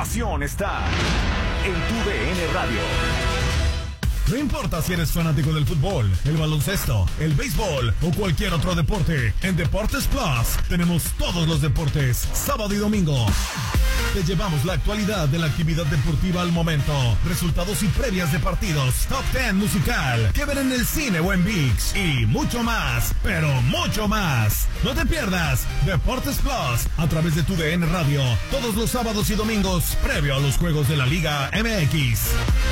pasión está en TUDN Radio. No importa si eres fanático del fútbol, el baloncesto, el béisbol o cualquier otro deporte, en Deportes Plus tenemos todos los deportes, sábado y domingo. Te llevamos la actualidad de la actividad deportiva al momento, resultados y previas de partidos, top 10 musical, que ver en el cine o en ViX y mucho más, pero mucho más. No te pierdas Deportes Plus a través de TUDN Radio, todos los sábados y domingos, previo a los juegos de la Liga MX.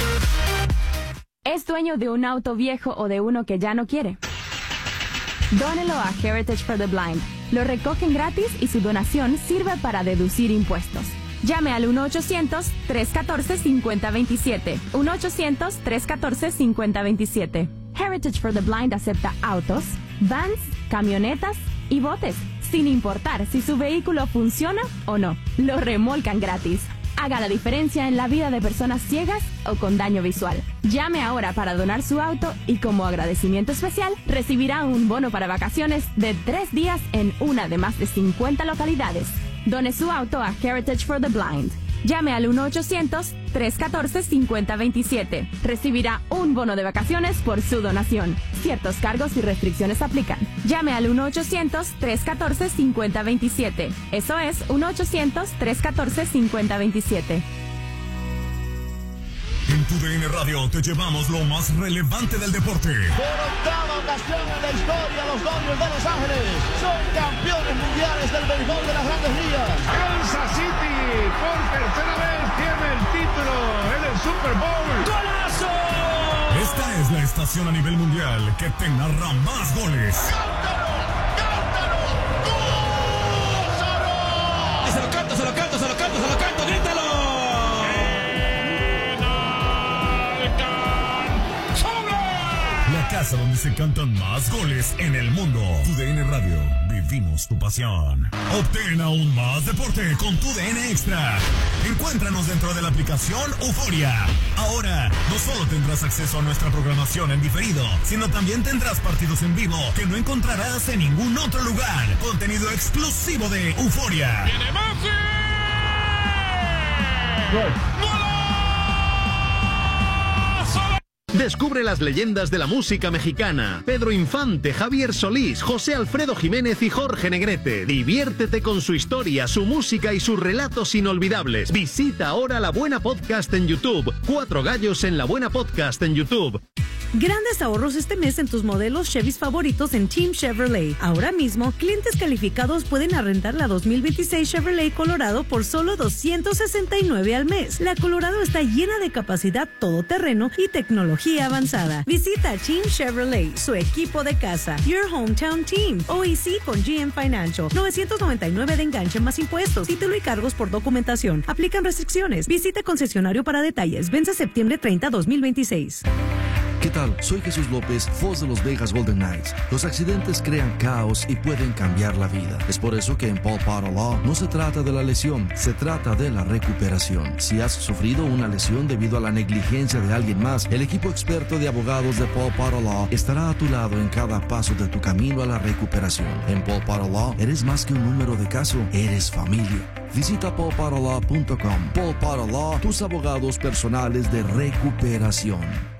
¿Es dueño de un auto viejo o de uno que ya no quiere? Dónelo a Heritage for the Blind. Lo recogen gratis y su donación sirve para deducir impuestos. Llame al 1-800-314-5027. 1-800-314-5027. Heritage for the Blind acepta autos, vans, camionetas y botes, sin importar si su vehículo funciona o no. Lo remolcan gratis. Haga la diferencia en la vida de personas ciegas o con daño visual. Llame ahora para donar su auto y como agradecimiento especial recibirá un bono para vacaciones de 3 días en una de más de 50 localidades. Done su auto a Heritage for the Blind. Llame al 1-800-314-5027. Recibirá un bono de vacaciones por su donación. Ciertos cargos y restricciones aplican. Llame al 1-800-314-5027. Eso es 1-800-314-5027. En TUDN Radio te llevamos lo más relevante del deporte. Por octava ocasión en la historia, los Dodgers de Los Ángeles son campeones mundiales del béisbol de las Grandes Ligas. Kansas City por tercera vez tiene el título en el Super Bowl. ¡Golazo! Esta es la estación a nivel mundial que te narra más goles. ¡Cántalo! ¡Cántalo! ¡Gózalo! Se lo canto, grítalo. La casa donde se cantan más goles en el mundo. TUDN Radio, vivimos tu pasión. Obtén aún más deporte con TUDN Extra. Encuéntranos dentro de la aplicación Euforia. Ahora, no solo tendrás acceso a nuestra programación en diferido, sino también tendrás partidos en vivo que no encontrarás en ningún otro lugar. Contenido exclusivo de Euforia. ¡Viene Murphy! Descubre las leyendas de la música mexicana. Pedro Infante, Javier Solís, José Alfredo Jiménez y Jorge Negrete. Diviértete con su historia, su música y sus relatos inolvidables. Visita ahora La Buena Podcast en YouTube. 4 gallos en La Buena Podcast en YouTube. Grandes ahorros este mes en tus modelos Chevys favoritos en Team Chevrolet. Ahora mismo, clientes calificados pueden arrendar la 2026 Chevrolet Colorado por solo $269 al mes. La Colorado está llena de capacidad todoterreno y tecnología avanzada. Visita Team Chevrolet, su equipo de casa. Your Hometown Team. OEC con GM Financial. $999 de enganche más impuestos. Título y cargos por documentación. Aplican restricciones. Visita concesionario para detalles. Vence septiembre 30, 2026. ¿Qué tal? Soy Jesús López, voz de los Vegas Golden Knights. Los accidentes crean caos y pueden cambiar la vida. Es por eso que en Paul Potter Law no se trata de la lesión, se trata de la recuperación. Si has sufrido una lesión debido a la negligencia de alguien más, el equipo experto de abogados de Paul Potter Law estará a tu lado en cada paso de tu camino a la recuperación. En Paul Potter Law eres más que un número de caso, eres familia. Visita paulpotterlaw.com. Paul Potter Law, tus abogados personales de recuperación.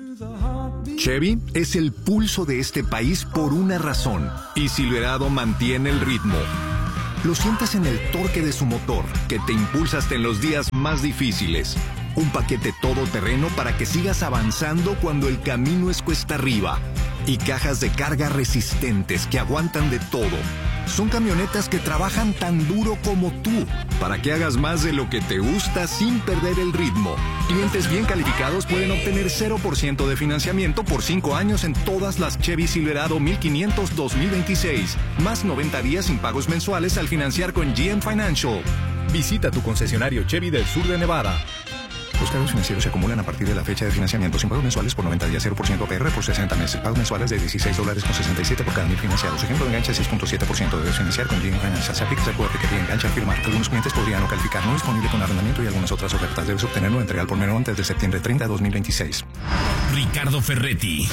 Chevy es el pulso de este país por una razón, y Silverado mantiene el ritmo. Lo sientes en el torque de su motor, que te impulsa hasta en los días más difíciles. Un paquete todoterreno para que sigas avanzando cuando el camino es cuesta arriba. Y cajas de carga resistentes que aguantan de todo. Son camionetas que trabajan tan duro como tú, para que hagas más de lo que te gusta sin perder el ritmo. Clientes bien calificados pueden obtener 0% de financiamiento por 5 años en todas las Chevy Silverado 1500 2026, más 90 días sin pagos mensuales al financiar con GM Financial. Visita tu concesionario Chevy del sur de Nevada. Los cargos financieros se acumulan a partir de la fecha de financiamiento sin pagos mensuales por 90 días, 0% APR por 60 meses. Pagos mensuales de $16.67 por cada 1000 financiados. Ejemplo de enganche 6.7%. Debes financiar con GM Financial. Se aplica el reporte que te engancha al firmar. Algunos clientes podrían no calificar. No disponible con arrendamiento y algunas otras ofertas. Debes obtenerlo entrega al por menor antes de septiembre 30 de 2026. Ricardo Ferretti.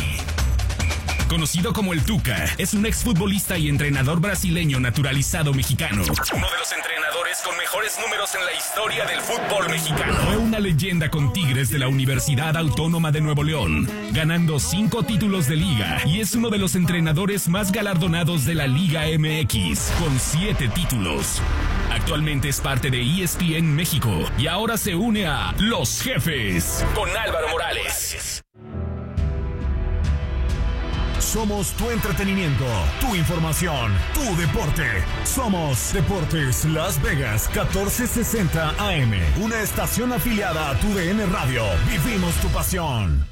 Conocido como el Tuca, es un exfutbolista y entrenador brasileño naturalizado mexicano. Uno de los entrenadores con mejores números en la historia del fútbol mexicano. Fue una leyenda con Tigres de la Universidad Autónoma de Nuevo León, ganando 5 títulos de liga y es uno de los entrenadores más galardonados de la Liga MX, con 7 títulos. Actualmente es parte de ESPN México y ahora se une a Los Jefes con Álvaro Morales. Somos tu entretenimiento, tu información, tu deporte. Somos Deportes Las Vegas 1460 AM, una estación afiliada a TUDN Radio. Vivimos tu pasión.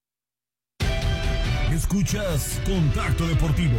Escuchas Contacto Deportivo.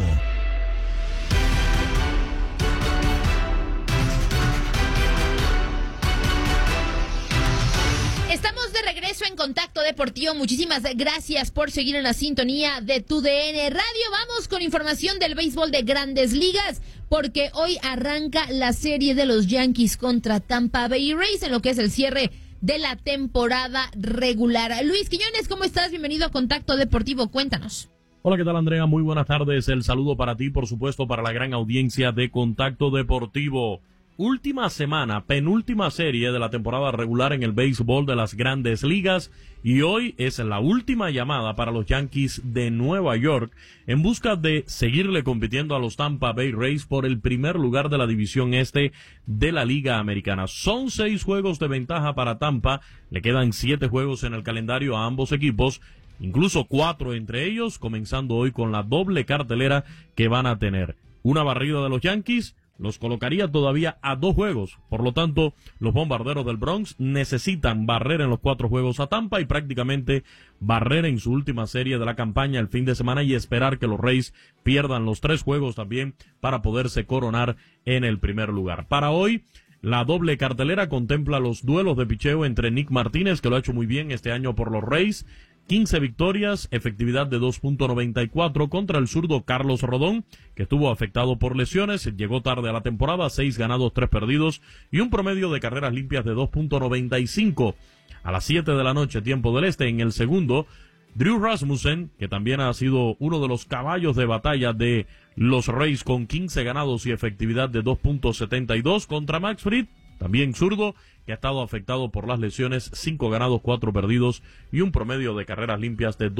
Estamos de regreso en Contacto Deportivo. Muchísimas gracias por seguir en la sintonía de TUDN Radio. Vamos con información del béisbol de Grandes Ligas, porque hoy arranca la serie de los Yankees contra Tampa Bay Rays en lo que es el cierre de la temporada regular. Luis Quiñones, ¿cómo estás? Bienvenido a Contacto Deportivo. Cuéntanos. Hola, ¿qué tal, Andrea? Muy buenas tardes. El saludo para ti, por supuesto, para la gran audiencia de Contacto Deportivo. Última semana, penúltima serie de la temporada regular en el béisbol de las Grandes Ligas, y hoy es la última llamada para los Yankees de Nueva York en busca de seguirle compitiendo a los Tampa Bay Rays por el primer lugar de la división este de la Liga Americana. Son 6 juegos de ventaja para Tampa, le quedan 7 juegos en el calendario a ambos equipos, incluso 4 entre ellos, comenzando hoy con la doble cartelera que van a tener. Una barrida de los Yankees los colocaría todavía a 2 juegos. Por lo tanto, los Bombarderos del Bronx necesitan barrer en los 4 juegos a Tampa y prácticamente barrer en su última serie de la campaña el fin de semana y esperar que los Rays pierdan los 3 juegos también para poderse coronar en el primer lugar. Para hoy, la doble cartelera contempla los duelos de picheo entre Nick Martínez, que lo ha hecho muy bien este año por los Rays, 15 victorias, efectividad de 2.94 contra el zurdo Carlos Rodón, que estuvo afectado por lesiones, llegó tarde a la temporada, 6 ganados, 3 perdidos y un promedio de carreras limpias de 2.95. A las 7 de la noche, tiempo del este, en el segundo, Drew Rasmussen, que también ha sido uno de los caballos de batalla de los Rays con 15 ganados y efectividad de 2.72 contra Max Fried, también zurdo, que ha estado afectado por las lesiones, 5 ganados, 4 perdidos y un promedio de carreras limpias de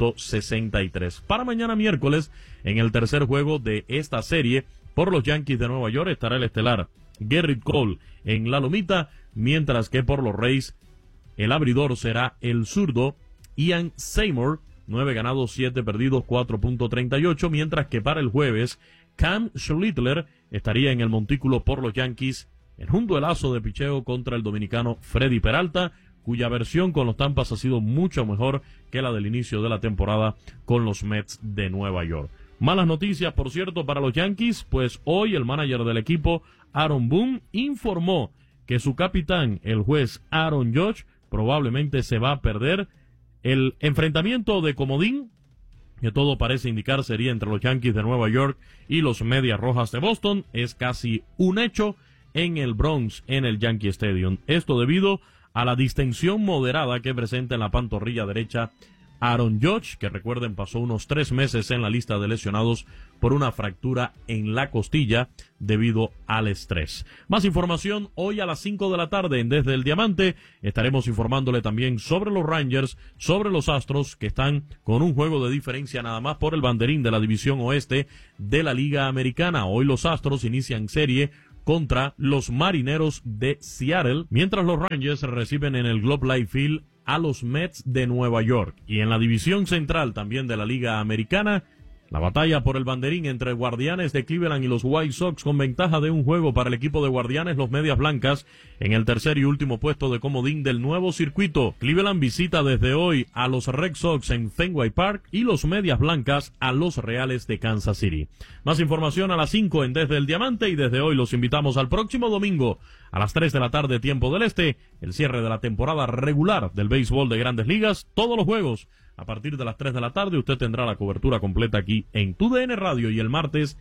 2.63. Para mañana miércoles, en el tercer juego de esta serie, por los Yankees de Nueva York estará el estelar Gerrit Cole en la lomita, mientras que por los Rays el abridor será el zurdo Ian Seymour, 9 ganados, 7 perdidos, 4.38, mientras que para el jueves Cam Schlittler estaría en el montículo por los Yankees en un duelazo de picheo contra el dominicano Freddy Peralta, cuya versión con los Tampas ha sido mucho mejor que la del inicio de la temporada con los Mets de Nueva York. Malas noticias, por cierto, para los Yankees, pues hoy el manager del equipo, Aaron Boone, informó que su capitán, el juez Aaron Judge, probablemente se va a perder el enfrentamiento de comodín, que todo parece indicar sería entre los Yankees de Nueva York y los Medias Rojas de Boston. Es casi un hecho en el Bronx, en el Yankee Stadium. Esto debido a la distensión moderada que presenta en la pantorrilla derecha Aaron Judge, que recuerden pasó unos 3 meses en la lista de lesionados por una fractura en la costilla debido al estrés. Más información hoy a las 5 de la tarde en Desde el Diamante. Estaremos informándole también sobre los Rangers, sobre los Astros, que están con un juego de diferencia nada más por el banderín de la división oeste de la Liga Americana. Hoy los Astros inician serie contra los Marineros de Seattle, mientras los Rangers reciben en el Globe Life Field a los Mets de Nueva York. Y en la división central también de la Liga Americana, la batalla por el banderín entre Guardianes de Cleveland y los White Sox, con ventaja de un juego para el equipo de Guardianes, los Medias Blancas en el tercer y último puesto de comodín del nuevo circuito. Cleveland visita desde hoy a los Red Sox en Fenway Park y los Medias Blancas a los Reales de Kansas City. Más información a las 5 en Desde el Diamante, y desde hoy los invitamos al próximo domingo a las 3 de la tarde, tiempo del este, el cierre de la temporada regular del béisbol de Grandes Ligas. Todos los juegos a partir de las 3 de la tarde. Usted tendrá la cobertura completa aquí en TUDN Radio, y el martes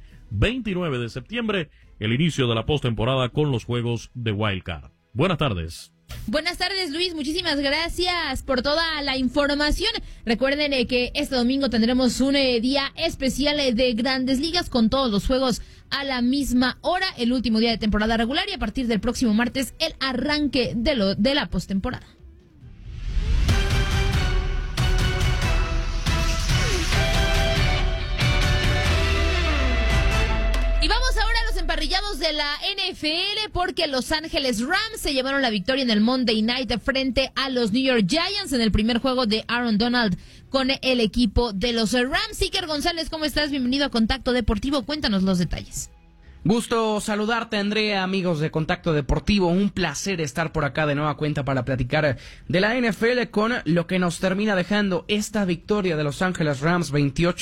29 de septiembre el inicio de la postemporada con los juegos de Wild Card. Buenas tardes. Buenas tardes, Luis. Muchísimas gracias por toda la información. Recuerden que este domingo tendremos un día especial de Grandes Ligas con todos los juegos a la misma hora, el último día de temporada regular, y a partir del próximo martes el arranque de la postemporada. Y vamos ahora a los emparrillados de la NFL, porque Los Ángeles Rams se llevaron la victoria en el Monday Night frente a los New York Giants en el primer juego de Aaron Donald con el equipo de los Rams. Iker González, ¿cómo estás? Bienvenido a Contacto Deportivo. Cuéntanos los detalles. Gusto saludarte, Andrea, amigos de Contacto Deportivo. Un placer estar por acá de nueva cuenta para platicar de la NFL con lo que nos termina dejando esta victoria de Los Ángeles Rams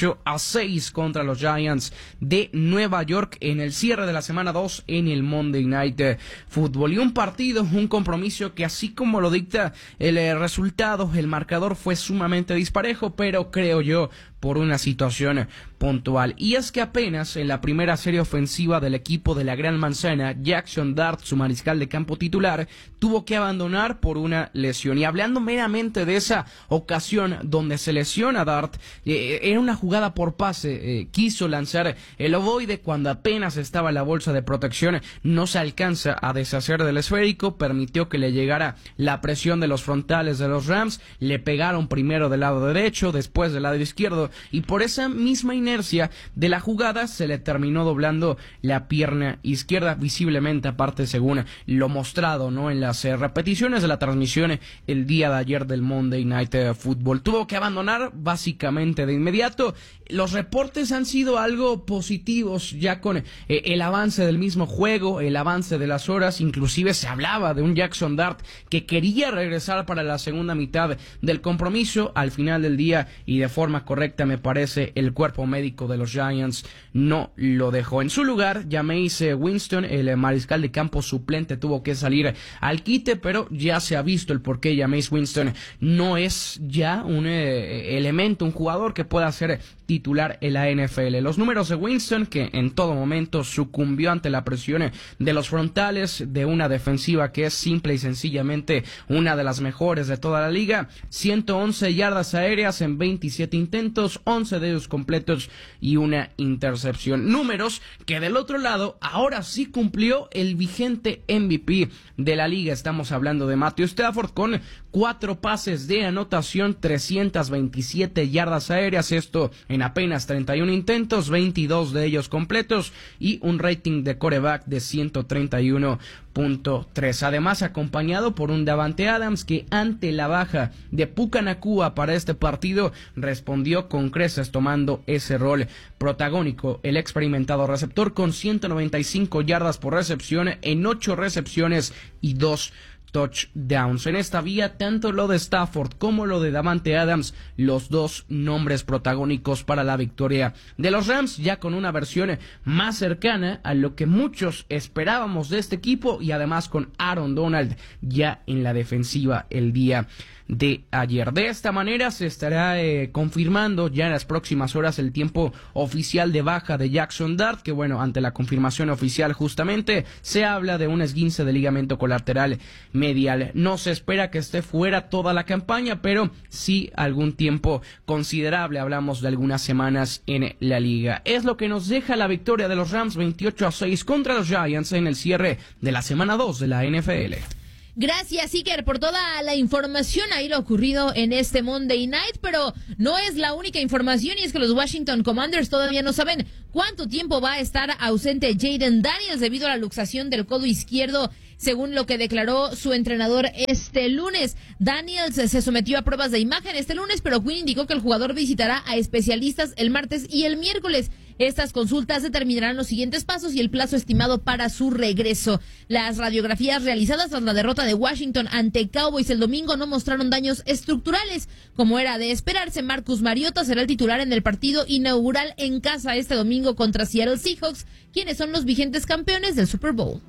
28-6 contra los Giants de Nueva York en el cierre de la semana 2 en el Monday Night Football. Y un partido, un compromiso que, así como lo dicta el resultado, el marcador fue sumamente disparejo, pero creo yo por una situación puntual. Y es que apenas en la primera serie ofensiva del equipo de la Gran Manzana, Jackson Dart, su mariscal de campo titular, tuvo que abandonar por una lesión. Y hablando meramente de esa ocasión donde se lesiona Dart, era una jugada por pase, quiso lanzar el ovoide cuando apenas estaba en la bolsa de protección, no se alcanza a deshacer del esférico, permitió que le llegara la presión de los frontales de los Rams, le pegaron primero del lado derecho, después del lado izquierdo, y por esa misma inercia de la jugada se le terminó doblando la pierna izquierda, visiblemente, aparte, según lo mostrado, ¿no?, en las repeticiones de la transmisión el día de ayer del Monday Night Football. Tuvo que abandonar básicamente de inmediato. Los reportes han sido algo positivos ya con el avance del mismo juego, el avance de las horas. Inclusive se hablaba de un Jackson Dart que quería regresar para la segunda mitad del compromiso. Al final del día, y de forma correcta, me parece, el cuerpo médico de los Giants no lo dejó. En su lugar, Jameis Winston, el mariscal de campo suplente, tuvo que salir al quite, pero ya se ha visto el por qué Jameis Winston no es ya un elemento, un jugador que pueda ser titular en la NFL. Los números de Winston, que en todo momento sucumbió ante la presión de los frontales de una defensiva que es simple y sencillamente una de las mejores de toda la liga: 111 yardas aéreas en 27 intentos, 11 de ellos completos y una intercepción. Números que del otro lado ahora sí cumplió el vigente MVP de la liga. Estamos hablando de Matthew Stafford, con 4 pases de anotación, 327 yardas aéreas, esto en apenas 31 intentos, 22 de ellos completos, y un rating de quarterback de 131.3. Además, acompañado por un Davante Adams que, ante la baja de Puka Nacua para este partido, respondió con creces tomando ese rol protagónico. El experimentado receptor, con 195 yardas por recepción en 8 recepciones y 2 touchdowns. En esta vía, tanto lo de Stafford como lo de Davante Adams, los dos nombres protagónicos para la victoria de los Rams, ya con una versión más cercana a lo que muchos esperábamos de este equipo, y además con Aaron Donald ya en la defensiva el día de ayer. De esta manera se estará confirmando ya en las próximas horas el tiempo oficial de baja de Jackson Dart, que bueno, ante la confirmación oficial justamente se habla de un esguince de ligamento colateral medial. No se espera que esté fuera toda la campaña, pero sí algún tiempo considerable, hablamos de algunas semanas en la liga. Es lo que nos deja la victoria de los Rams 28-6 contra los Giants en el cierre de la semana 2 de la NFL. Gracias, Iker, por toda la información. Ahí lo ocurrido en este Monday Night, pero no es la única información, y es que los Washington Commanders todavía no saben cuánto tiempo va a estar ausente Jayden Daniels debido a la luxación del codo izquierdo, según lo que declaró su entrenador este lunes. Daniels se sometió a pruebas de imagen este lunes, pero Quinn indicó que el jugador visitará a especialistas el martes y el miércoles. Estas consultas determinarán los siguientes pasos y el plazo estimado para su regreso. Las radiografías realizadas tras la derrota de Washington ante Cowboys el domingo no mostraron daños estructurales. Como era de esperarse, Marcus Mariota será el titular en el partido inaugural en casa este domingo contra Seattle Seahawks, quienes son los vigentes campeones del Super Bowl.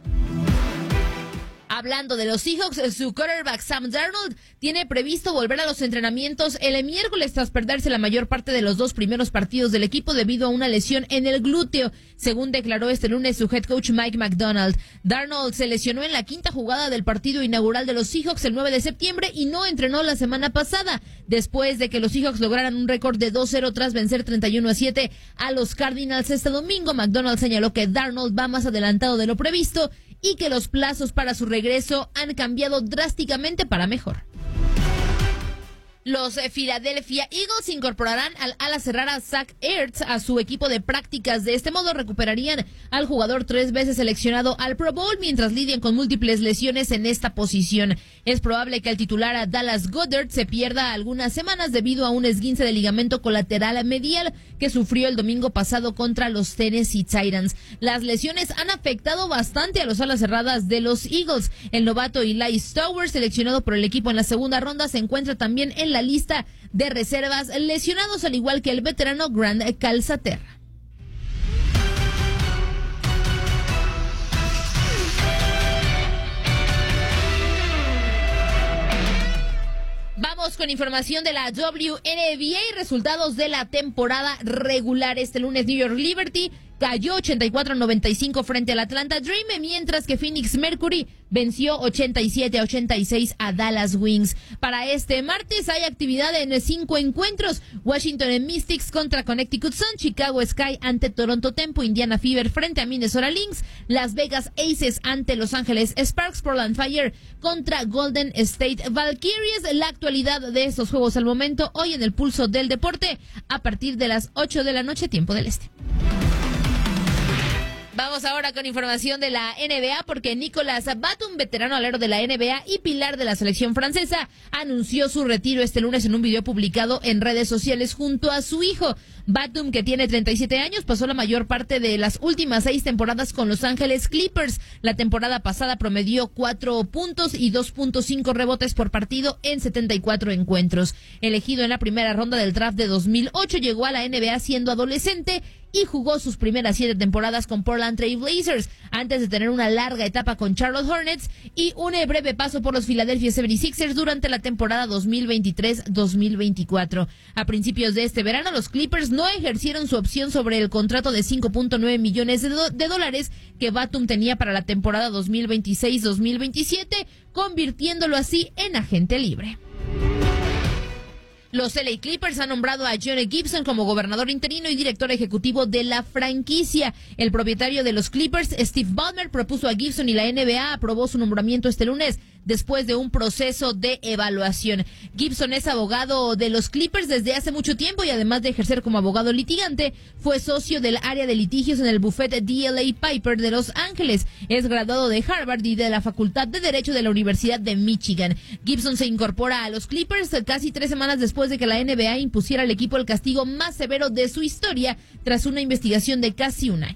Hablando de los Seahawks, su quarterback Sam Darnold tiene previsto volver a los entrenamientos el miércoles tras perderse la mayor parte de los 2 primeros partidos del equipo debido a una lesión en el glúteo, según declaró este lunes su head coach Mike McDonald. Darnold se lesionó en la 5ª jugada del partido inaugural de los Seahawks el 9 de septiembre y no entrenó la semana pasada. después de que los Seahawks lograran un récord de 2-0 tras vencer 31-7 a los Cardinals este domingo. McDonald señaló que Darnold va más adelantado de lo previsto y que los plazos para su regreso han cambiado drásticamente para mejor. Los Philadelphia Eagles incorporarán al ala cerrada Zach Ertz a su equipo de prácticas. De este modo recuperarían al jugador 3 veces seleccionado al Pro Bowl mientras lidian con múltiples lesiones en esta posición. Es probable que el titular a Dallas Goedert se pierda algunas semanas debido a un esguince de ligamento colateral medial que sufrió el domingo pasado contra los Tennessee Titans. Las lesiones han afectado bastante a los alas cerradas de los Eagles. El novato Eli Stowers, seleccionado por el equipo en la segunda ronda, se encuentra también en la lista de reservas lesionados, al igual que el veterano Grant Calcaterra. Vamos con información de la WNBA y resultados de la temporada regular. Este lunes New York Liberty cayó 84-95 frente al Atlanta Dream, mientras que Phoenix Mercury venció 87-86 a Dallas Wings. Para este martes hay actividad en 5 encuentros. Washington Mystics contra Connecticut Sun, Chicago Sky ante Toronto Tempo, Indiana Fever frente a Minnesota Lynx, Las Vegas Aces ante Los Ángeles Sparks, Portland Fire contra Golden State Valkyries. La actualidad de estos juegos al momento, hoy en el Pulso del Deporte, a partir de las 8 de la noche, tiempo del este. Vamos ahora con información de la NBA porque Nicolas Batum, veterano alero de la NBA y pilar de la selección francesa, anunció su retiro este lunes en un video publicado en redes sociales junto a su hijo. Batum, que tiene 37 años, pasó la mayor parte de las últimas 6 temporadas con Los Ángeles Clippers. La temporada pasada promedió 4 puntos y 2.5 rebotes por partido en 74 encuentros. Elegido en la primera ronda del draft de 2008, llegó a la NBA siendo adolescente y jugó sus primeras 7 temporadas con Portland Trail Blazers, antes de tener una larga etapa con Charlotte Hornets y un breve paso por los Philadelphia 76ers durante la temporada 2023-2024. A principios de este verano, los Clippers no ejercieron su opción sobre el contrato de $5.9 millones de dólares que Batum tenía para la temporada 2026-2027, convirtiéndolo así en agente libre. Los LA Clippers han nombrado a John Gibson como gobernador interino y director ejecutivo de la franquicia. El propietario de los Clippers, Steve Ballmer, propuso a Gibson y la NBA aprobó su nombramiento este lunes después de un proceso de evaluación. Gibson es abogado de los Clippers desde hace mucho tiempo y además de ejercer como abogado litigante, fue socio del área de litigios en el bufete DLA Piper de Los Ángeles. Es graduado de Harvard y de la Facultad de Derecho de la Universidad de Michigan. Gibson se incorpora a los Clippers casi 3 semanas después de que la NBA impusiera al equipo el castigo más severo de su historia tras una investigación de casi un año.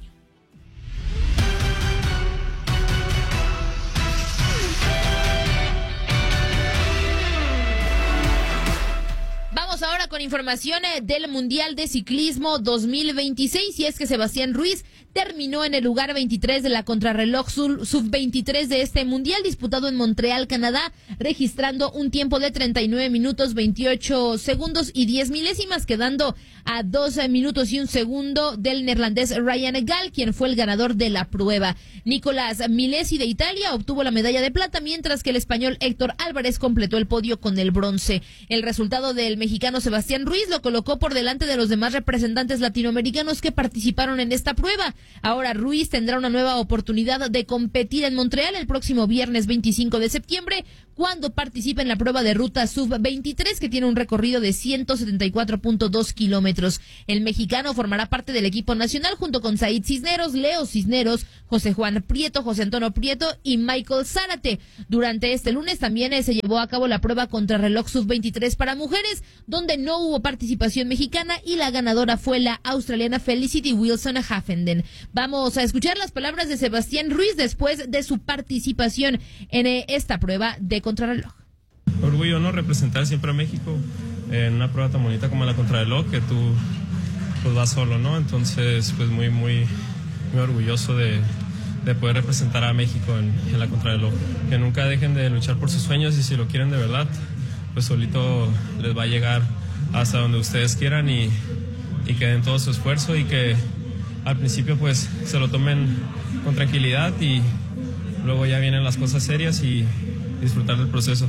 Vamos ahora con información del Mundial de Ciclismo 2026, y es que Sebastián Ruiz terminó en el lugar 23 de la contrarreloj sub-23 de este Mundial disputado en Montreal, Canadá, registrando un tiempo de 39 minutos 28 segundos y 10 milésimas, quedando a 2 minutos y 1 segundo del neerlandés Ryan Gal, quien fue el ganador de la prueba. Nicolás Milesi de Italia obtuvo la medalla de plata, mientras que el español Héctor Álvarez completó el podio con el bronce. El resultado del mexicano Sebastián Ruiz lo colocó por delante de los demás representantes latinoamericanos que participaron en esta prueba. Ahora Ruiz tendrá una nueva oportunidad de competir en Montreal el próximo viernes 25 de septiembre, cuando participe en la prueba de ruta sub-23, que tiene un recorrido de 174.2 kilómetros. El mexicano formará parte del equipo nacional junto con Said Cisneros, Leo Cisneros, José Juan Prieto, José Antonio Prieto y Michael Zárate. Durante este lunes también se llevó a cabo la prueba contrarreloj sub-23 para mujeres, donde no hubo participación mexicana y la ganadora fue la australiana Felicity Wilson Haffenden. Vamos a escuchar las palabras de Sebastián Ruiz después de su participación en esta prueba de contrarreloj. Orgullo, ¿no? Representar siempre a México en una prueba tan bonita como la contrarreloj, que tú pues vas solo, ¿no? Entonces, pues muy orgulloso de poder representar a México en la contrarreloj. Que nunca dejen de luchar por sus sueños, y si lo quieren de verdad, pues solito les va a llegar hasta donde ustedes quieran, y que den todo su esfuerzo, y que al principio pues se lo tomen con tranquilidad, y luego ya vienen las cosas serias y disfrutar del proceso.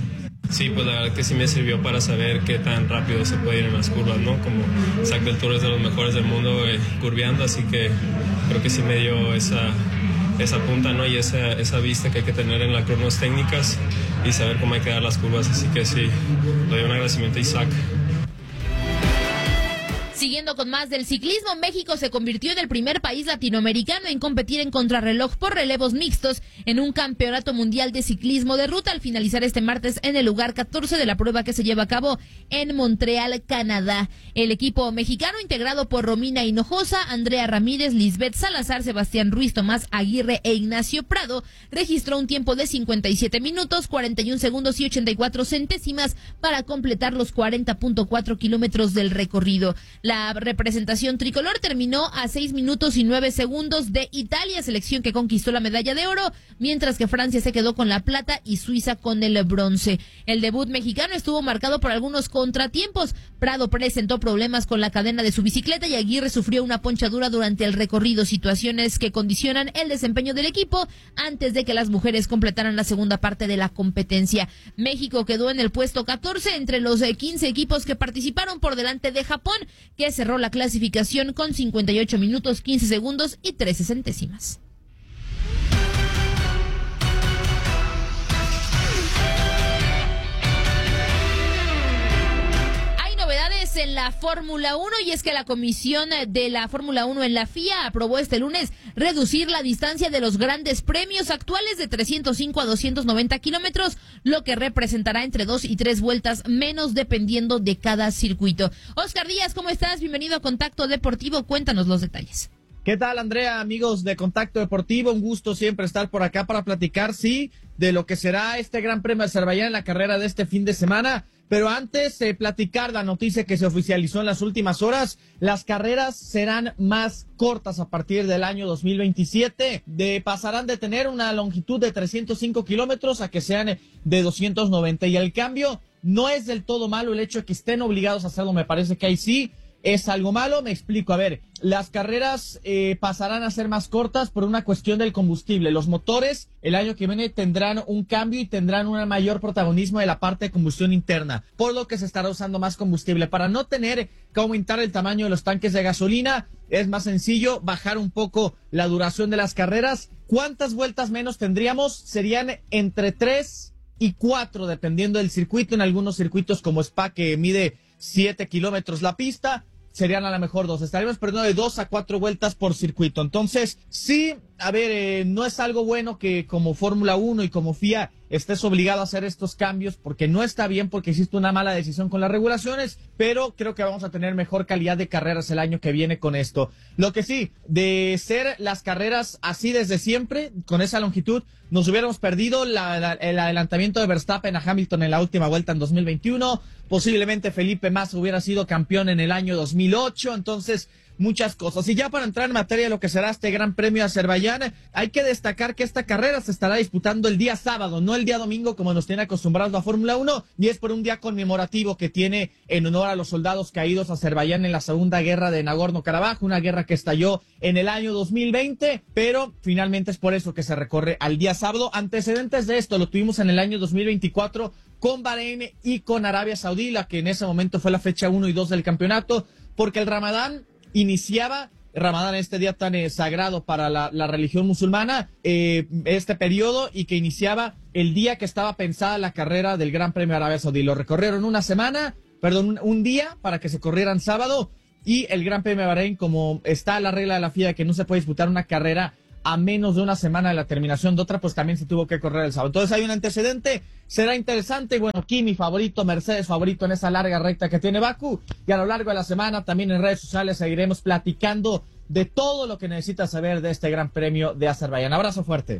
Sí, pues la verdad que sí me sirvió para saber qué tan rápido se puede ir en las curvas, ¿no? Como Zach Del Toro es de los mejores del mundo curveando, así que creo que sí me dio esa punta, ¿no? Y esa vista que hay que tener en las cronos técnicas y saber cómo hay que dar las curvas, así que sí, le doy un agradecimiento a Isaac. Siguiendo con más del ciclismo, México se convirtió en el primer país latinoamericano en competir en contrarreloj por relevos mixtos en un campeonato mundial de ciclismo de ruta al finalizar este martes en el lugar 14 de la prueba que se lleva a cabo en Montreal, Canadá. El equipo mexicano, integrado por Romina Hinojosa, Andrea Ramírez, Lisbeth Salazar, Sebastián Ruiz, Tomás Aguirre e Ignacio Prado, registró un tiempo de 57 minutos, 41 segundos y 84 centésimas para completar los 40.4 kilómetros del recorrido. La representación tricolor terminó a 6 minutos y 9 segundos de Italia, selección que conquistó la medalla de oro, mientras que Francia se quedó con la plata y Suiza con el bronce. El debut mexicano estuvo marcado por algunos contratiempos. Prado presentó problemas con la cadena de su bicicleta y Aguirre sufrió una ponchadura durante el recorrido, situaciones que condicionan el desempeño del equipo antes de que las mujeres completaran la segunda parte de la competencia. México quedó en el puesto 14 entre los 15 equipos que participaron, por delante de Japón, que cerró la clasificación con 58 minutos, 15 segundos y 13 centésimas. Hay novedades en la Fórmula 1 y es que la comisión de la Fórmula 1 en la FIA aprobó este lunes reducir la distancia de los grandes premios actuales de 305 a 290 kilómetros, lo que representará entre 2 y 3 vueltas menos dependiendo de cada circuito. Oscar Díaz, ¿cómo estás? Bienvenido a Contacto Deportivo, cuéntanos los detalles. ¿Qué tal, Andrea? Amigos de Contacto Deportivo, un gusto siempre estar por acá para platicar, sí, de lo que será este Gran Premio de Azerbaiyán en la carrera de este fin de semana. Pero antes de platicar la noticia que se oficializó en las últimas horas, las carreras serán más cortas a partir del año 2027. Pasarán de tener una longitud de 305 kilómetros a que sean de 290. Y el cambio no es del todo malo, el hecho de que estén obligados a hacerlo, me parece que ahí sí es algo malo. Me explico. A ver, las carreras pasarán a ser más cortas por una cuestión del combustible. Los motores el año que viene tendrán un cambio y tendrán un mayor protagonismo de la parte de combustión interna, por lo que se estará usando más combustible. Para no tener que aumentar el tamaño de los tanques de gasolina, es más sencillo bajar un poco la duración de las carreras. ¿Cuántas vueltas menos tendríamos? Serían entre 3 y 4, dependiendo del circuito. En algunos circuitos como Spa, que mide 7 kilómetros la pista, serían a lo mejor 2. Estaremos perdiendo de 2 a 4 vueltas por circuito. Entonces, sí, a ver, no es algo bueno que como Fórmula 1 y como FIA estés obligado a hacer estos cambios, porque no está bien, porque existe una mala decisión con las regulaciones, pero creo que vamos a tener mejor calidad de carreras el año que viene con esto. Lo que sí, de ser las carreras así desde siempre, con esa longitud, nos hubiéramos perdido el adelantamiento de Verstappen a Hamilton en la última vuelta en 2021, posiblemente Felipe Massa hubiera sido campeón en el año 2008, entonces muchas cosas. Y ya para entrar en materia de lo que será este Gran Premio de Azerbaiyán, hay que destacar que esta carrera se estará disputando el día sábado, no el día domingo como nos tiene acostumbrados la Fórmula 1, y es por un día conmemorativo que tiene en honor a los soldados caídos a Azerbaiyán en la Segunda Guerra de Nagorno-Karabaj, una guerra que estalló en el año 2020, pero finalmente es por eso que se recorre al día sábado. Antecedentes de esto lo tuvimos en el año 2024 con Bahrein y con Arabia Saudí, la que en ese momento fue la fecha 1 y 2 del campeonato, porque el Ramadán iniciaba, este día tan sagrado para la religión musulmana, este periodo, y que iniciaba el día que estaba pensada la carrera del Gran Premio de Arabia Saudí. Lo recorrieron un día para que se corrieran sábado, y el Gran Premio de Bahrein, como está la regla de la FIA que no se puede disputar una carrera a menos de una semana de la terminación de otra, pues también se tuvo que correr el sábado. Entonces hay un antecedente, será interesante. Bueno, Kimi favorito, Mercedes favorito en esa larga recta que tiene Bakú, y a lo largo de la semana también en redes sociales seguiremos platicando de todo lo que necesitas saber de este Gran Premio de Azerbaiyán. Abrazo fuerte.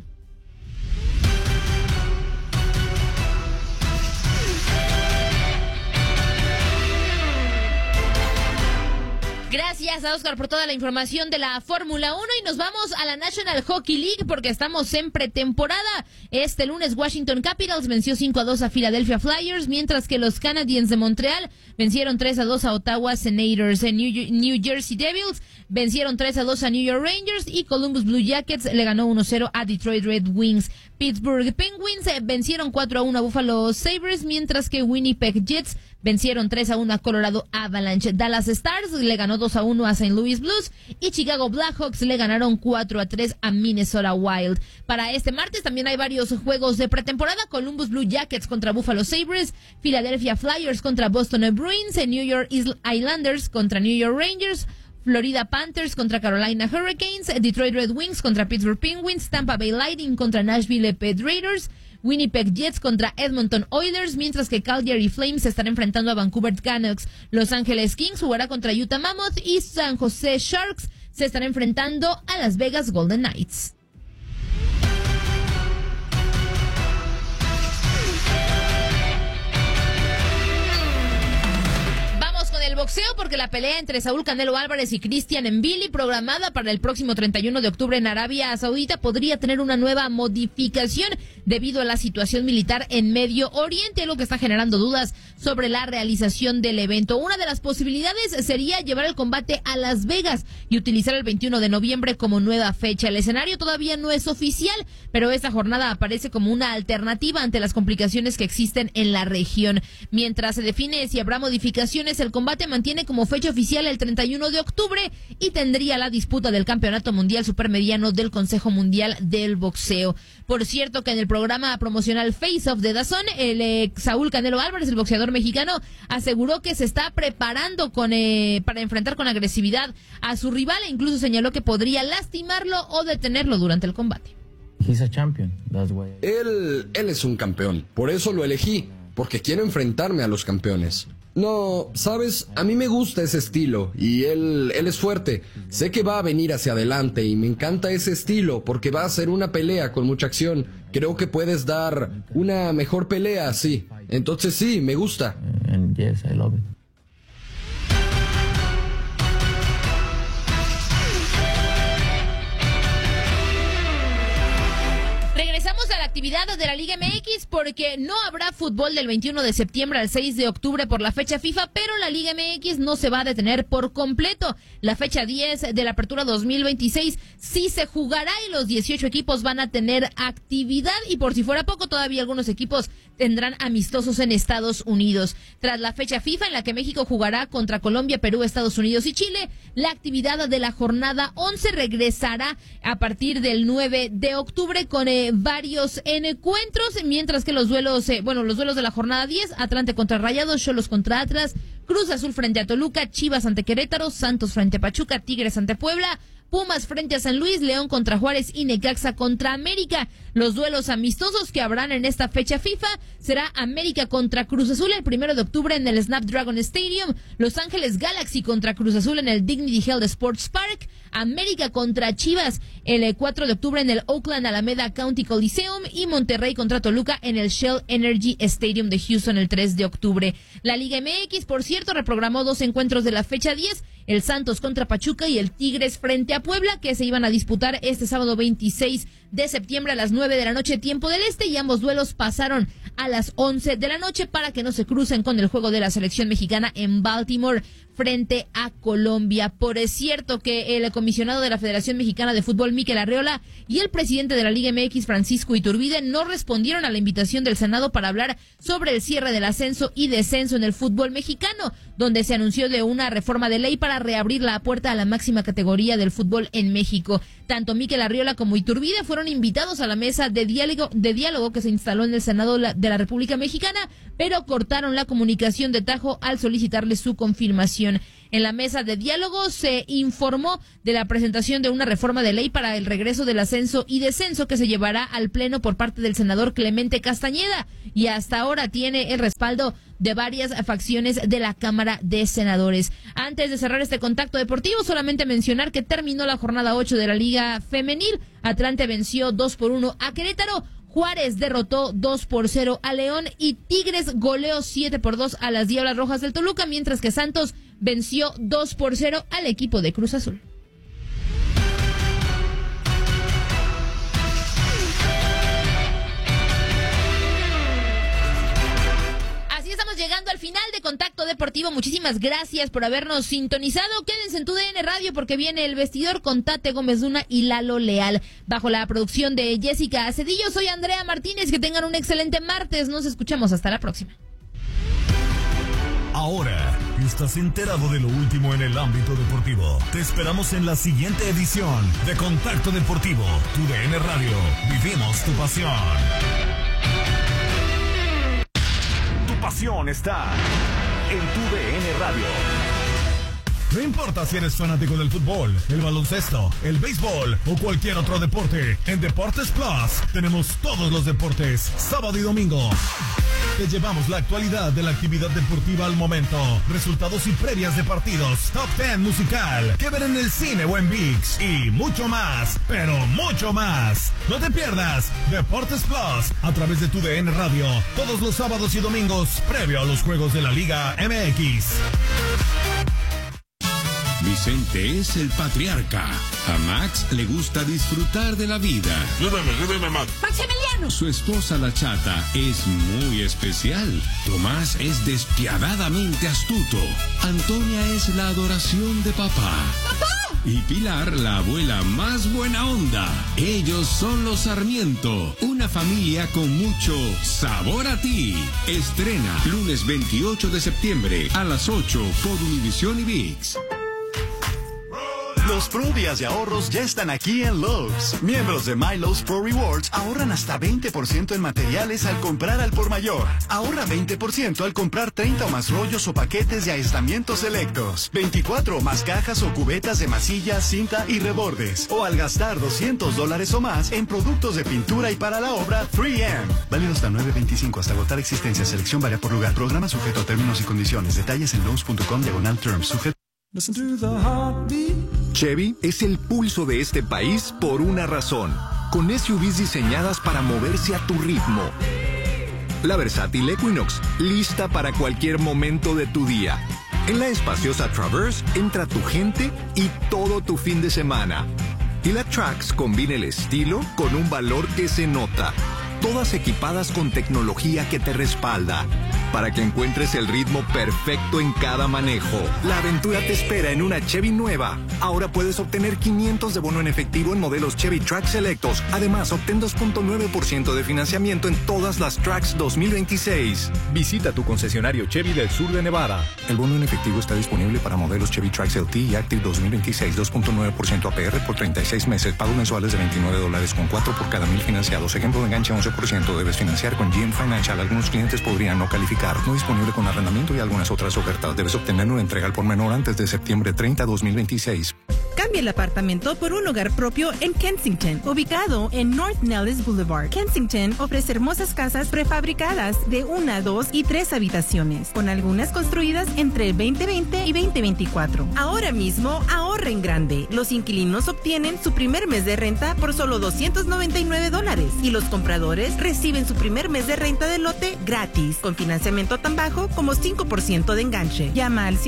Gracias a Oscar por toda la información de la Fórmula 1 y nos vamos a la National Hockey League porque estamos en pretemporada. Este lunes Washington Capitals venció 5-2 a Philadelphia Flyers, mientras que los Canadiens de Montreal vencieron 3-2 a Ottawa Senators. En New Jersey Devils vencieron 3-2 a New York Rangers y Columbus Blue Jackets le ganó 1-0 a Detroit Red Wings. Pittsburgh Penguins vencieron 4-1 a Buffalo Sabres, mientras que Winnipeg Jets vencieron 3-1 a Colorado Avalanche. Dallas Stars le ganó 2-1 a St. Louis Blues y Chicago Blackhawks le ganaron 4-3 a Minnesota Wild. Para este martes también hay varios juegos de pretemporada. Columbus Blue Jackets contra Buffalo Sabres, Philadelphia Flyers contra Boston Bruins, New York Islanders contra New York Rangers, Florida Panthers contra Carolina Hurricanes, Detroit Red Wings contra Pittsburgh Penguins, Tampa Bay Lightning contra Nashville Predators, Winnipeg Jets contra Edmonton Oilers, mientras que Calgary Flames se están enfrentando a Vancouver Canucks. Los Angeles Kings jugará contra Utah Mammoth y San Jose Sharks se están enfrentando a Las Vegas Golden Knights. El boxeo, porque la pelea entre Saúl Canelo Álvarez y Christian Mbili, programada para el próximo 31 de octubre en Arabia Saudita, podría tener una nueva modificación debido a la situación militar en Medio Oriente, lo que está generando dudas sobre la realización del evento. Una de las posibilidades sería llevar el combate a Las Vegas y utilizar el 21 de noviembre como nueva fecha. El escenario todavía no es oficial, pero esta jornada aparece como una alternativa ante las complicaciones que existen en la región. Mientras se define si habrá modificaciones, el combate mantiene como fecha oficial el 31 de octubre y tendría la disputa del Campeonato Mundial Supermediano del Consejo Mundial del Boxeo. Por cierto, que en el programa promocional Face Off de DAZN, el Saúl Canelo Álvarez, el boxeador mexicano, aseguró que se está preparando para enfrentar con agresividad a su rival e incluso señaló que podría lastimarlo o detenerlo durante el combate. Él es un campeón, por eso lo elegí, porque quiero enfrentarme a los campeones. No, sabes, a mí me gusta ese estilo y él es fuerte. Sé que va a venir hacia adelante y me encanta ese estilo porque va a ser una pelea con mucha acción. Creo que puedes dar una mejor pelea así. Entonces sí, me gusta. Yes, I love it. Regresamos a la actividad de la Liga MX porque no habrá fútbol del 21 de septiembre al 6 de octubre por la fecha FIFA, pero la Liga MX no se va a detener por completo. La fecha 10 de la Apertura 2026 sí se jugará y los 18 equipos van a tener actividad y por si fuera poco, todavía algunos equipos tendrán amistosos en Estados Unidos. Tras la fecha FIFA en la que México jugará contra Colombia, Perú, Estados Unidos y Chile, la actividad de la jornada 11 regresará a partir del 9 de octubre con varios encuentros, mientras que los duelos de la jornada 10, Atlante contra Rayados, Xolos contra Atlas, Cruz Azul frente a Toluca, Chivas ante Querétaro, Santos frente a Pachuca, Tigres ante Puebla, Pumas frente a San Luis, León contra Juárez y Necaxa contra América. Los duelos amistosos que habrán en esta fecha FIFA será América contra Cruz Azul el 1 de octubre en el Snapdragon Stadium, Los Ángeles Galaxy contra Cruz Azul en el Dignity Health Sports Park, América contra Chivas el 4 de octubre en el Oakland Alameda County Coliseum y Monterrey contra Toluca en el Shell Energy Stadium de Houston el 3 de octubre. La Liga MX, por cierto, reprogramó 2 encuentros de la fecha 10, el Santos contra Pachuca y el Tigres frente a Puebla, que se iban a disputar este sábado 26 de septiembre a las 9 de la noche, tiempo del este, y ambos duelos pasaron a las 11 de la noche para que no se crucen con el juego de la selección mexicana en Baltimore frente a Colombia. Por cierto que el comisionado de la Federación Mexicana de Fútbol, Mikel Arriola, y el presidente de la Liga MX, Francisco Iturbide, no respondieron a la invitación del Senado para hablar sobre el cierre del ascenso y descenso en el fútbol mexicano, donde se anunció de una reforma de ley para reabrir la puerta a la máxima categoría del fútbol en México. Tanto Mikel Arriola como Iturbide fueron invitados a la mesa de diálogo que se instaló en el Senado de la República Mexicana, pero cortaron la comunicación de tajo al solicitarle su confirmación. En la mesa de diálogo se informó de la presentación de una reforma de ley para el regreso del ascenso y descenso que se llevará al Pleno por parte del senador Clemente Castañeda y hasta ahora tiene el respaldo de varias facciones de la Cámara de Senadores. Antes de cerrar este contacto deportivo, solamente mencionar que terminó la jornada 8 de la Liga Femenil. Atlante venció 2-1 a Querétaro, Juárez derrotó 2-0 a León y Tigres goleó 7-2 a las Diablas Rojas del Toluca, mientras que Santos venció 2-0 al equipo de Cruz Azul. Así estamos llegando al al final de Contacto Deportivo. Muchísimas gracias por habernos sintonizado. Quédense en tu DN Radio porque viene El Vestidor con Tate Gómez Luna y Lalo Leal. Bajo la producción de Jessica Cedillo, soy Andrea Martínez. Que tengan un excelente martes. Nos escuchamos hasta la próxima. Ahora estás enterado de lo último en el ámbito deportivo. Te esperamos en la siguiente edición de Contacto Deportivo. Tu DN Radio. Vivimos tu pasión. Tu pasión está en tu DN Radio. No importa si eres fanático del fútbol, el baloncesto, el béisbol o cualquier otro deporte, en Deportes Plus tenemos todos los deportes, sábado y domingo. Te llevamos la actualidad de la actividad deportiva al momento, resultados y previas de partidos, top 10 musical, que ver en el cine o en ViX y mucho más, pero mucho más. No te pierdas Deportes Plus a través de tu DN Radio, todos los sábados y domingos, previo a los juegos de la Liga MX. Vicente es el patriarca. A Max le gusta disfrutar de la vida. Ayúdame, Max. ¡Maximiliano! Su esposa, la Chata, es muy especial. Tomás es despiadadamente astuto. Antonia es la adoración de papá. ¡Papá! Y Pilar, la abuela más buena onda. Ellos son los Sarmiento, una familia con mucho sabor a ti. Estrena lunes 28 de septiembre a las 8 por Univisión y ViX. Los Pro Días de ahorros ya están aquí en Lowe's. Miembros de MyLowe's Pro Rewards ahorran hasta 20% en materiales al comprar al por mayor. Ahorra 20% al comprar 30 o más rollos o paquetes de aislamientos selectos, 24 o más cajas o cubetas de masilla, cinta y rebordes. O al gastar $200 o más en productos de pintura y para la obra 3M. Válido hasta 9/25 hasta agotar existencia. Selección varía por lugar. Programa sujeto a términos y condiciones. Detalles en Lowe's.com/terms. Sujeto. Chevy es el pulso de este país por una razón. Con SUVs diseñadas para moverse a tu ritmo. La versátil Equinox, lista para cualquier momento de tu día. En la espaciosa Traverse entra tu gente y todo tu fin de semana. Y la Trax combina el estilo con un valor que se nota. Todas equipadas con tecnología que te respalda, para que encuentres el ritmo perfecto en cada manejo. La aventura te espera en una Chevy nueva. Ahora puedes obtener $500 de bono en efectivo en modelos Chevy Trax selectos. Además, obtén 2.9% de financiamiento en todas las Trax 2026. Visita tu concesionario Chevy del sur de Nevada. El bono en efectivo está disponible para modelos Chevy Trax LT y Active 2026, 2.9% APR por 36 meses. Pagos mensuales de $29 con 4 por cada 1,000 financiados. Ejemplo de enganche 11%. Debes financiar con GM Financial. Algunos clientes podrían no calificar. No disponible con arrendamiento y algunas otras ofertas. Debes obtener una entrega al por menor antes de septiembre 30, 2026. Cambie el apartamento por un hogar propio en Kensington, ubicado en North Nellis Boulevard. Kensington ofrece hermosas casas prefabricadas de 1, 2 y 3 habitaciones, con algunas construidas entre 2020 y 2024. Ahora mismo, ahorre en grande. Los inquilinos obtienen su primer mes de renta por solo $299 y los compradores reciben su primer mes de renta del lote gratis, con financiamiento tan bajo como 5% de enganche. Llama al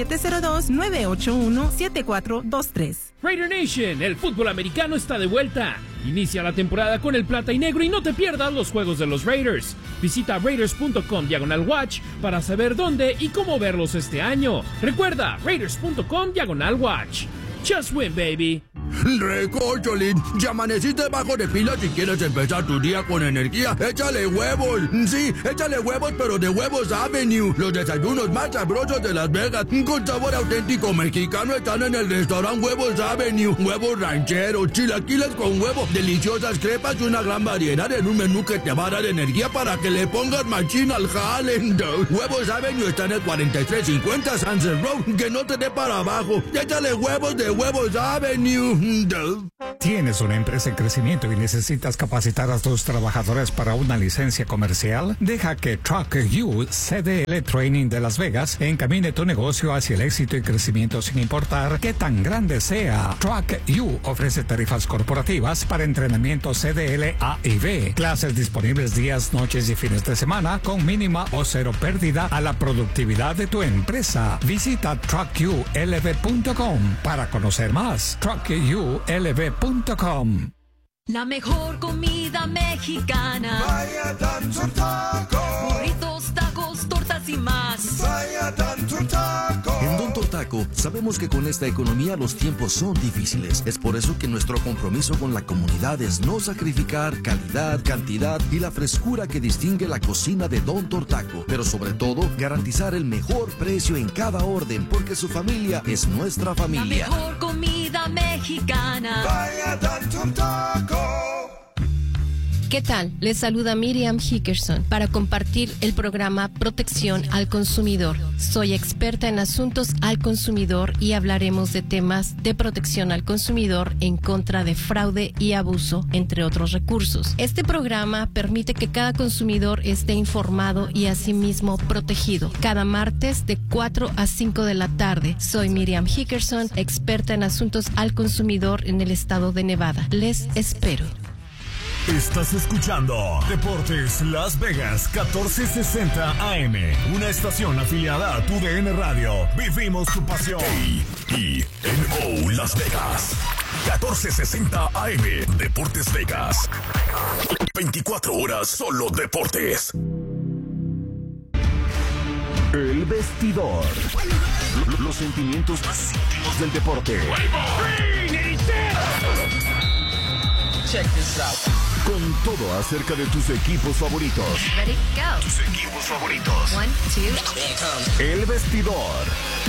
702-981-7423. Raider Nation, el fútbol americano está de vuelta. Inicia la temporada con el plata y negro y no te pierdas los juegos de los Raiders. Visita raiders.com/watch para saber dónde y cómo verlos este año. Recuerda, raiders.com/watch. Just win, baby. Recórcholín, ya amaneciste bajo de pila. Si quieres empezar tu día con energía, échale huevos. Sí, échale huevos, pero de Huevos Avenue. Los desayunos más sabrosos de Las Vegas, con sabor auténtico mexicano, están en el restaurante Huevos Avenue. Huevos rancheros, chilaquiles con huevo, deliciosas crepas y una gran variedad en un menú que te va a dar energía para que le pongas machín al jale. Huevos Avenue está en el 4350 Sunset Road. Que no te dé para abajo. Échale huevos de Huevos Avenue. ¿Tienes una empresa en crecimiento y necesitas capacitar a tus trabajadores para una licencia comercial? Deja que Truck You CDL Training de Las Vegas encamine tu negocio hacia el éxito y crecimiento sin importar qué tan grande sea. Truck You ofrece tarifas corporativas para entrenamiento CDL A y B, clases disponibles días, noches y fines de semana con mínima o cero pérdida a la productividad de tu empresa. Visita truckyoulv.com para conocer más. truckyoulv.com. La mejor comida mexicana. Vaya Dan's on Tacos. Burritos, tacos, tortas y más. Vaya Taco, sabemos que con esta economía los tiempos son difíciles. Es por eso que nuestro compromiso con la comunidad es no sacrificar calidad, cantidad y la frescura que distingue la cocina de Don Tortaco, pero sobre todo garantizar el mejor precio en cada orden, porque su familia es nuestra familia. La mejor comida mexicana. Vaya Don Tortaco. ¿Qué tal? Les saluda Miriam Hickerson para compartir el programa Protección al Consumidor. Soy experta en asuntos al consumidor y hablaremos de temas de protección al consumidor en contra de fraude y abuso, entre otros recursos. Este programa permite que cada consumidor esté informado y asimismo protegido. Cada martes de 4 a 5 de la tarde. Soy Miriam Hickerson, experta en asuntos al consumidor en el estado de Nevada. Les espero. Estás escuchando Deportes Las Vegas 1460 AM, una estación afiliada a TUDN Radio. Vivimos tu pasión. A&O Las Vegas 1460 AM, Deportes Vegas. 24 horas solo deportes. El vestidor. Los sentimientos más íntimos del deporte. Check this out. Con todo acerca de tus equipos favoritos. Ready, go. Tus equipos favoritos. 1, 2, El vestidor.